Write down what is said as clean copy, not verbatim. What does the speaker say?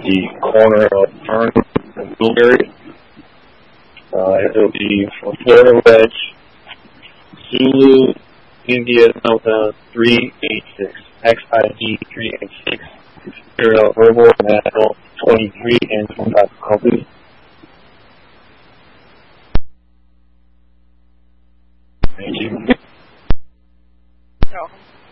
the corner of Fern and Blueberry. It'll be for Florida Wedge, Zulu, India Delta 386, XID 386, Imperial Herbal National 23 and 25 Company. Thank you. No.